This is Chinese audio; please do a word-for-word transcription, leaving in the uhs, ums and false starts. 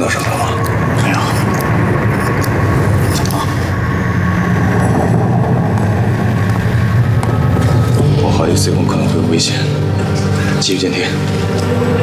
到什么了吗？ 没有。啊！ 我怀疑 C 空可能会有危险，继续监听。